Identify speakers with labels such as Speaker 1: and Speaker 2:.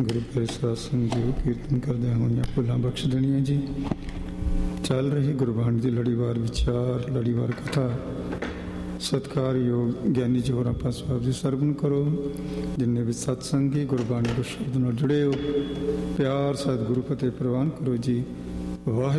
Speaker 1: ਗੁਰੂ ਪਿਆਰੇ ਸਾਧ ਸੰਗਤ ਜੀ, ਕੀਰਤਨ ਕਰਦਿਆਂ ਹੋਈਆਂ ਭੁੱਲਾਂ ਬਖਸ਼ ਦੇਣੀਆਂ ਜੀ। ਚੱਲ ਰਹੀ ਗੁਰਬਾਣੀ ਦੀ ਲੜੀਵਾਰ ਵਿਚਾਰ, ਲੜੀਵਾਰ ਕਥਾ ਸਤਿਕਾਰਯੋਗ ਗਿਆਨੀ ਜੋਹਰਾਂ ਪਾਸ ਸਾਹਿਬ ਜੀ ਸਰਵਣ ਕਰੋ। ਜਿੰਨੇ ਵੀ ਸਤਸੰਗੀ ਗੁਰਬਾਣੀ ਦੇ ਸ਼ਬਦ ਨਾਲ ਜੁੜੇ ਹੋ, ਪਿਆਰ ਸਤਿਗੁਰੂ ਫਤਿਹ ਪ੍ਰਵਾਨ ਕਰੋ ਜੀ। ਵਾਹਿਗੁਰੂ